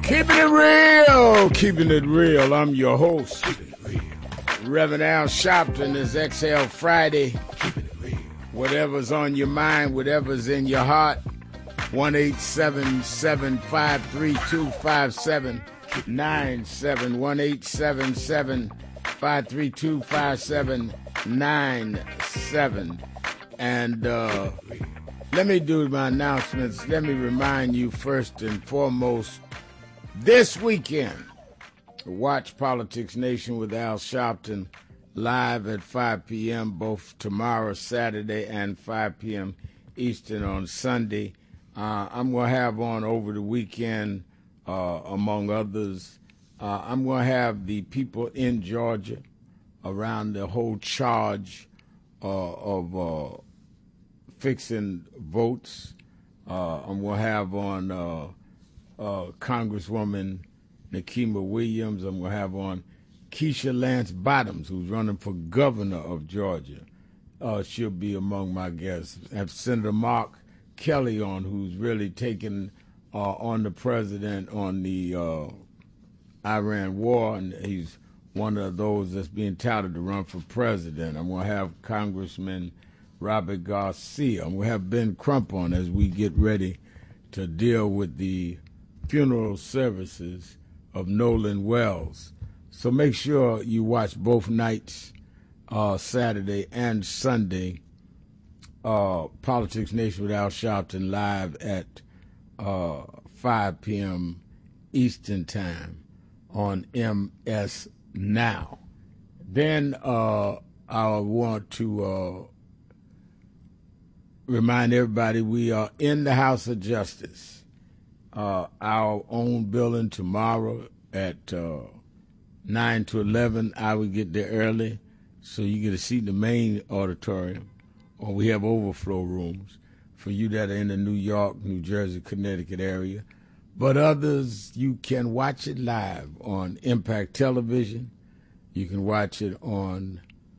Keeping it real. I'm your host, Reverend Al Sharpton. It's Exhale Friday. Whatever's on your mind, whatever's in your heart. 1-877-532-5797. 1-877-532-5797. And let me do my announcements. Let me remind you first and foremost, this weekend, watch Politics Nation with Al Sharpton live at 5 p.m. both tomorrow, Saturday, and 5 p.m. Eastern on Sunday. I'm going to have on over the weekend, among others, I'm going to have the people in Georgia around the whole charge of fixing votes. I'm going to have on Congresswoman Nikema Williams. I'm going to have on Keisha Lance Bottoms, who's running for governor of Georgia. She'll be among my guests. I have Senator Mark Kelly on, who's really taking on the president on the Iran war, and he's one of those that's being touted to run for president. I'm going to have Congressman Robert Garcia. I'm going to have Ben Crump on as we get ready to deal with the funeral services of Nolan Wells. So make sure you watch both nights, Saturday and Sunday, Politics Nation with Al Sharpton live at 5 p.m. Eastern Time on MS Now. Then I want to remind everybody we are in the House of Justice. Our own building tomorrow at 9 to 11. I will get there early so you get a seat in the main auditorium, or we have overflow rooms for you that are in the New York, New Jersey, Connecticut area. But others, you can watch it live on Impact Television. You can watch it on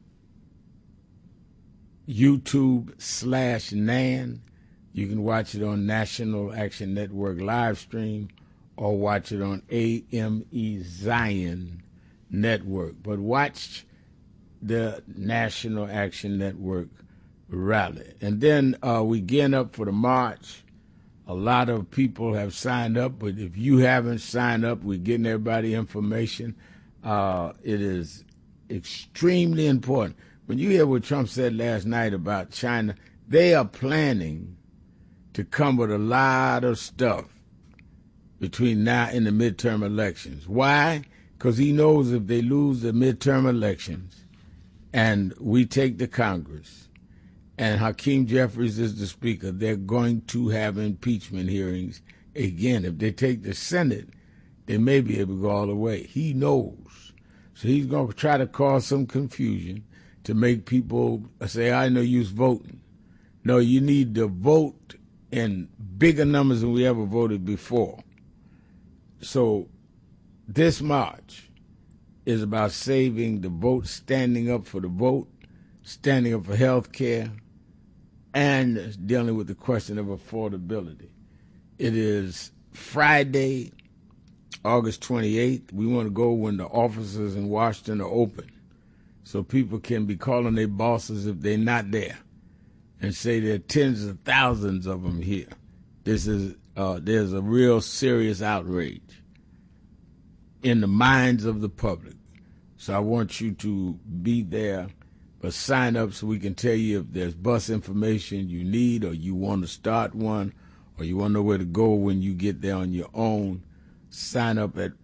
YouTube/NAN. You can watch it on National Action Network live stream or watch it on AME Zion Network. But watch the National Action Network rally. And then we get up for the march. A lot of people have signed up, but if you haven't signed up, we're getting everybody information. It is extremely important. When you hear what Trump said last night about China, they are planning to come with a lot of stuff between now and the midterm elections. Why? Because he knows if they lose the midterm elections and we take the Congress and Hakeem Jeffries is the speaker, they're going to have impeachment hearings again. If they take the Senate, they may be able to go all the way. He knows. So he's going to try to cause some confusion to make people say, I no use voting. No, you need to vote in bigger numbers than we ever voted before. So this march is about saving the vote, standing up for the vote, standing up for health care, and dealing with the question of affordability. It is Friday, August 28th. We want to go when the offices in Washington are open so people can be calling their bosses if they're not there and say there are tens of thousands of them here. This is there's a real serious outrage in the minds of the public. So I want you to be there, but sign up so we can tell you if there's bus information you need or you want to start one or you want to know where to go when you get there on your own. Sign up at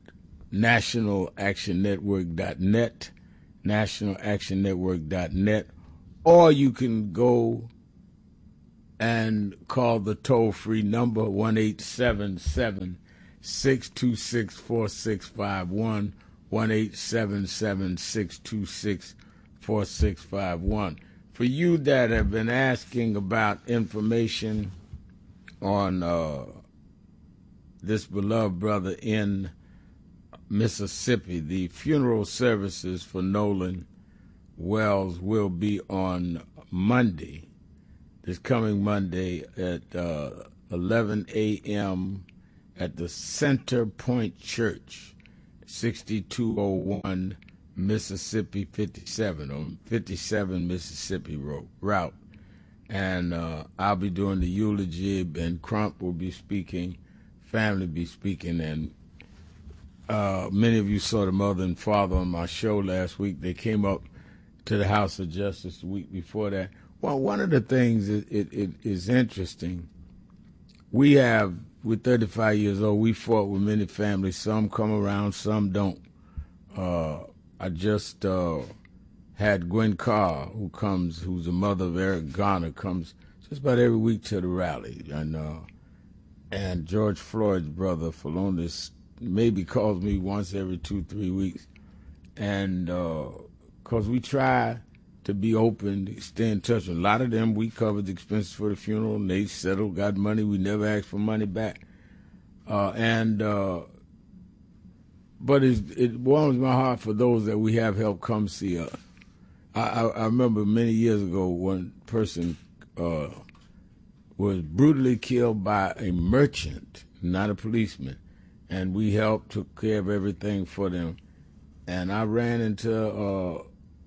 nationalactionnetwork.net, nationalactionnetwork.net, or you can go and call the toll-free number 1-877-626-4651, 1-877-626-4651. For you that have been asking about information on this beloved brother in Mississippi, the funeral services for Nolan Wells will be on Monday, this coming Monday at 11 a.m. at the Center Point Church, 6201 Mississippi 57 on 57 Mississippi route. And I'll be doing the eulogy, and Crump will be speaking, family be speaking, and many of you saw the mother and father on my show last week. They came up to the House of Justice the week before that. Well, one of the things it is interesting, we're 35 years old, we fought with many families. Some come around, some don't. I just had Gwen Carr, who's the mother of Eric Garner, comes just about every week to the rally. And George Floyd's brother, Philonise, maybe calls me once every 2-3 weeks. And because we try to be open, stay in touch. A lot of them, we covered the expenses for the funeral, and they settled, got money. We never asked for money back. But it warms my heart for those that we have helped come see us. I remember many years ago one person was brutally killed by a merchant, not a policeman, and we helped, took care of everything for them. And I ran into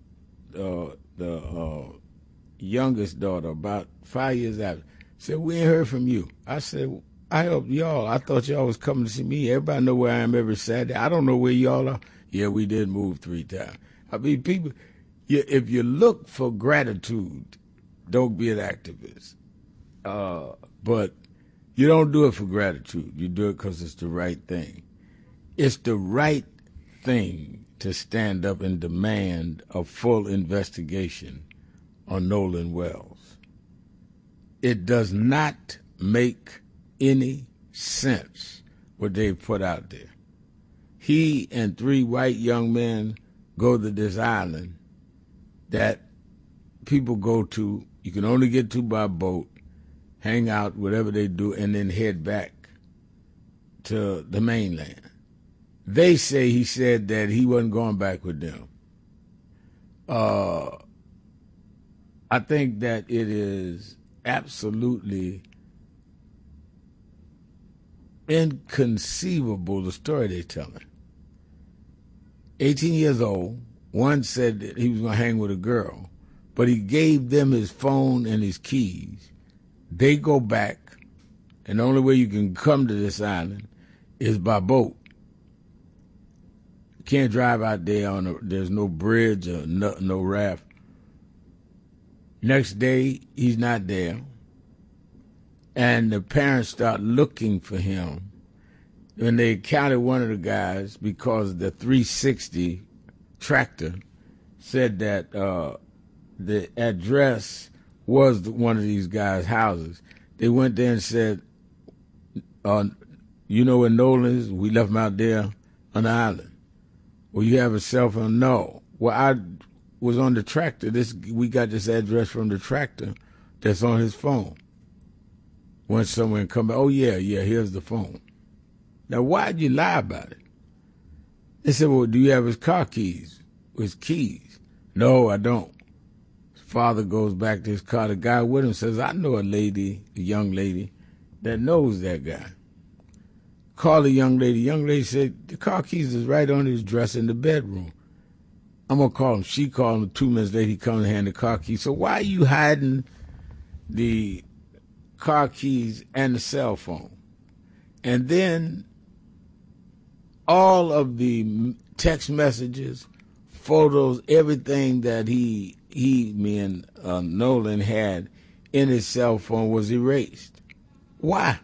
the youngest daughter about 5 years after. Said, "We ain't heard from you." I said, "I helped y'all. I thought y'all was coming to see me. Everybody know where I am every Saturday. I don't know where y'all are." Yeah, we did move 3 times. I mean, people, if you look for gratitude, don't be an activist. But you don't do it for gratitude. You do it because it's the right thing. It's the right thing to stand up and demand a full investigation on Nolan Wells. It does not make any sense what they put out there. He and 3 white young men go to this island that people go to, you can only get to by boat, hang out, whatever they do, and then head back to the mainland. They say he said that he wasn't going back with them. I think that it is absolutely inconceivable, the story they're telling. 18 years old, one said that he was going to hang with a girl, but he gave them his phone and his keys. They go back, and the only way you can come to this island is by boat. You can't drive out there there's no bridge or no raft. Next day, he's not there. And the parents start looking for him. And they counted one of the guys because the 360 tractor said that the address was one of these guys' houses. They went there and said, "You know where Nolan is? We left him out there on the island." "Well, you have a cell phone?" "No." "Well, I was on the tractor. We got this address from the tractor that's on his phone." Went somewhere and come back, "Oh, yeah, here's the phone." Now, why'd you lie about it? They said, "Well, do you have his car keys?" "His keys?" "No, I don't." His father goes back to his car. The guy with him says, "I know a young lady that knows that guy." Call the young lady. The young lady said, "The car keys is right on his dresser in the bedroom." "I'm going to call him." She called him. 2 minutes later, he comes and hands the car keys. So why are you hiding the car keys and the cell phone? And then all of the text messages, photos, everything that me and Nolan had in his cell phone was erased. Why?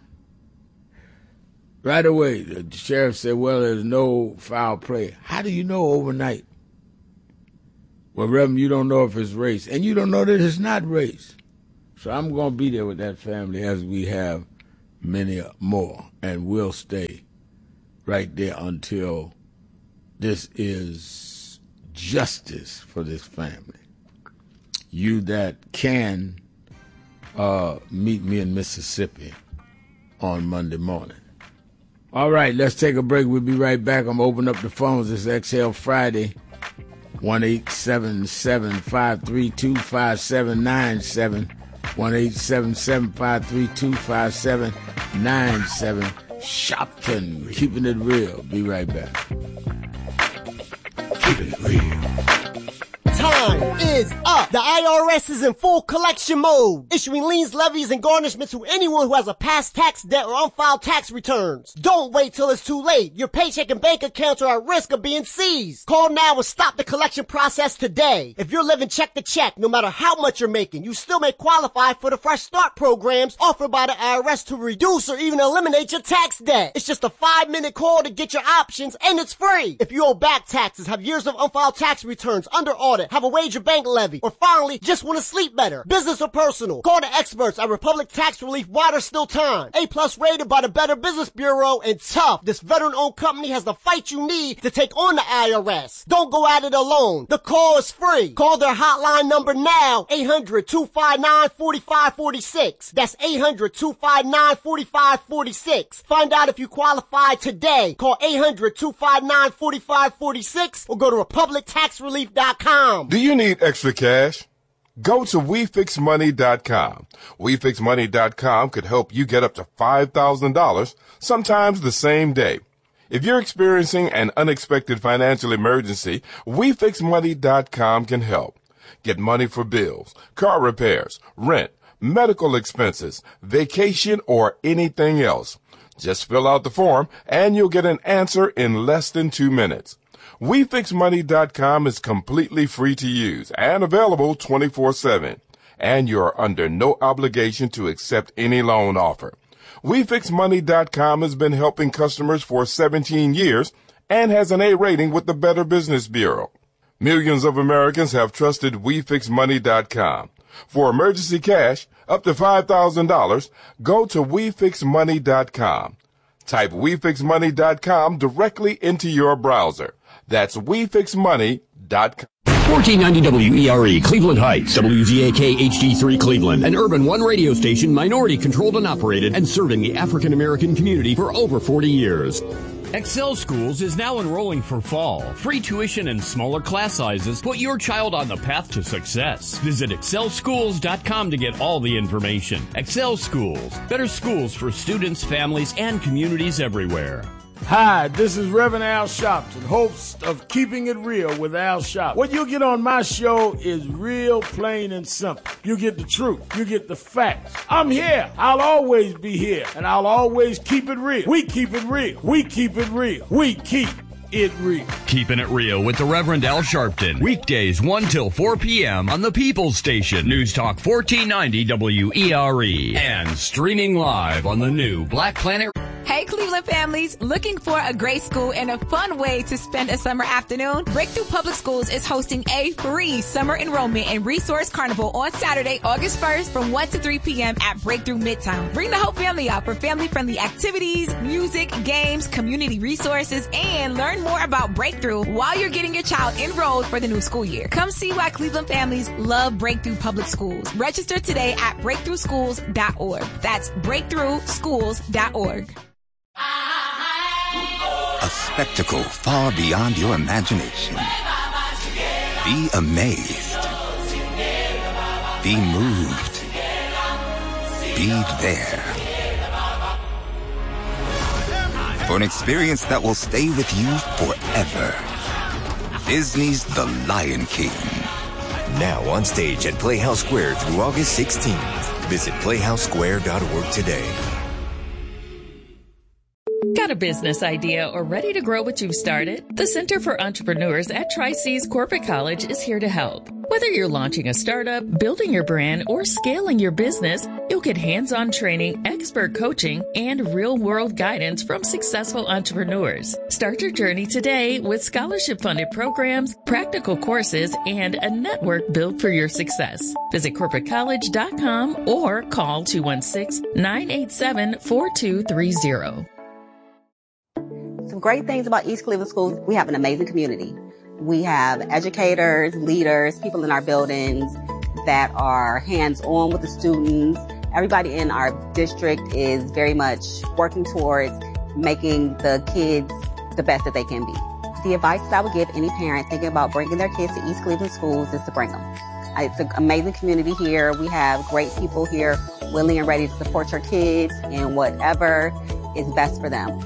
Right away, the sheriff said, "Well, there's no foul play." How do you know overnight? Well, Reverend, you don't know if it's race, and you don't know that it's not race. So I'm going to be there with that family as we have many more, and we'll stay right there until this is justice for this family. You that can meet me in Mississippi on Monday morning. All right, let's take a break. We'll be right back. I'm opening up the phones. It's Exhale Friday. 1-877-532-5797. 1-877-532-5797. Shopton, keeping it real. Be right back. Keeping it real. Time is up. The IRS is in full collection mode, issuing liens, levies, and garnishments to anyone who has a past tax debt or unfiled tax returns. Don't wait till it's too late. Your paycheck and bank accounts are at risk of being seized. Call now and stop the collection process today. If you're living check to check, no matter how much you're making, you still may qualify for the Fresh Start programs offered by the IRS to reduce or even eliminate your tax debt. It's just a 5-minute call to get your options, and it's free. If you owe back taxes, have years of unfiled tax returns under audit, have a wage or bank levy, or finally just want to sleep better, business or personal, call the experts at Republic Tax Relief while there's still time. A+ rated by the Better Business Bureau, and tough. This veteran-owned company has the fight you need to take on the IRS. Don't go at it alone. The call is free. Call their hotline number now, 800-259-4546. That's 800-259-4546. Find out if you qualify today. Call 800-259-4546 or go to republictaxrelief.com. Do you need extra cash? Go to WeFixMoney.com. WeFixMoney.com could help you get up to $5,000, sometimes the same day. If you're experiencing an unexpected financial emergency, WeFixMoney.com can help. Get money for bills, car repairs, rent, medical expenses, vacation, or anything else. Just fill out the form and you'll get an answer in less than 2 minutes. WeFixMoney.com is completely free to use and available 24/7. And you're under no obligation to accept any loan offer. WeFixMoney.com has been helping customers for 17 years and has an A rating with the Better Business Bureau. Millions of Americans have trusted WeFixMoney.com. For emergency cash, up to $5,000, go to WeFixMoney.com. Type WeFixMoney.com directly into your browser. That's WeFixMoney.com. 1490 WERE, Cleveland Heights, WZAK HD3 Cleveland, an Urban One radio station, minority controlled and operated, and serving the African American community for over 40 years. Excel Schools is now enrolling for fall. Free tuition and smaller class sizes put your child on the path to success. Visit excelschools.com to get all the information. Excel Schools, better schools for students, families, and communities everywhere. Hi, this is Reverend Al Sharpton, host of Keeping It Real with Al Sharpton. What you get on my show is real, plain, and simple. You get the truth. You get the facts. I'm here. I'll always be here, and I'll always keep it real. We keep it real. We keep it real. We keep it real. Keeping It Real with the Reverend Al Sharpton. Weekdays 1 till 4 p.m. on the People's Station. News Talk 1490 WERE. And streaming live on the new Black Planet. Hey, Cleveland families, looking for a great school and a fun way to spend a summer afternoon? Breakthrough Public Schools is hosting a free summer enrollment and resource carnival on Saturday, August 1st from 1 to 3 p.m. at Breakthrough Midtown. Bring the whole family out for family-friendly activities, music, games, community resources, and learn more about Breakthrough while you're getting your child enrolled for the new school year. Come see why Cleveland families love Breakthrough Public Schools. Register today at breakthroughschools.org. That's breakthroughschools.org. A spectacle far beyond your imagination. Be amazed. Be moved. Be there. For an experience that will stay with you forever. Disney's The Lion King. Now on stage at Playhouse Square through August 16th. Visit playhousesquare.org today. Got a business idea or ready to grow what you've started? The Center for Entrepreneurs at Tri-C's Corporate College is here to help. Whether you're launching a startup, building your brand, or scaling your business, you'll get hands-on training, expert coaching, and real-world guidance from successful entrepreneurs. Start your journey today with scholarship-funded programs, practical courses, and a network built for your success. Visit corporatecollege.com or call 216-987-4230. Some great things about East Cleveland Schools, we have an amazing community. We have educators, leaders, people in our buildings that are hands-on with the students. Everybody in our district is very much working towards making the kids the best that they can be. The advice that I would give any parent thinking about bringing their kids to East Cleveland Schools is to bring them. It's an amazing community here. We have great people here willing and ready to support your kids in whatever is best for them.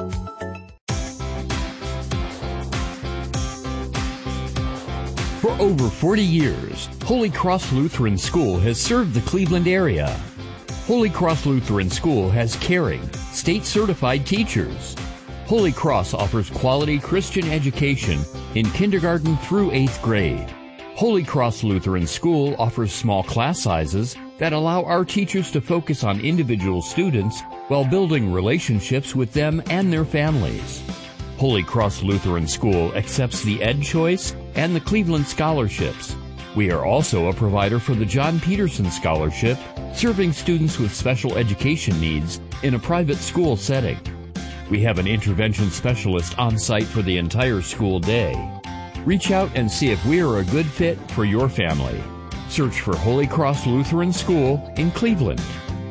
For over 40 years, Holy Cross Lutheran School has served the Cleveland area. Holy Cross Lutheran School has caring, state-certified teachers. Holy Cross offers quality Christian education in kindergarten through 8th grade. Holy Cross Lutheran School offers small class sizes that allow our teachers to focus on individual students while building relationships with them and their families. Holy Cross Lutheran School accepts the Ed Choice and the Cleveland Scholarships. We are also a provider for the John Peterson Scholarship, serving students with special education needs in a private school setting. We have an intervention specialist on site for the entire school day. Reach out and see if we are a good fit for your family. Search for Holy Cross Lutheran School in Cleveland.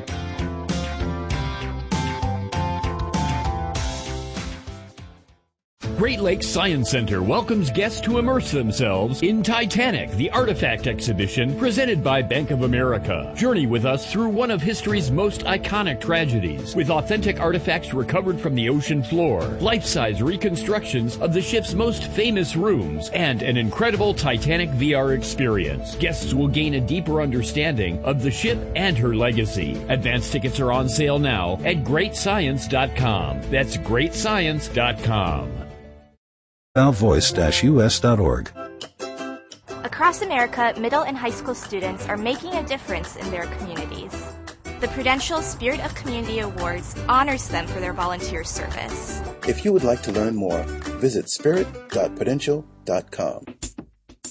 Great Lakes Science Center welcomes guests to immerse themselves in Titanic, the Artifact Exhibition presented by Bank of America. Journey with us through one of history's most iconic tragedies with authentic artifacts recovered from the ocean floor, life-size reconstructions of the ship's most famous rooms, and an incredible Titanic VR experience. Guests will gain a deeper understanding of the ship and her legacy. Advance tickets are on sale now at greatscience.com. That's greatscience.com. voice-us.org. Across America, middle and high school students are making a difference in their communities. The Prudential Spirit of Community Awards honors them for their volunteer service. If you would like to learn more, visit spirit.prudential.com.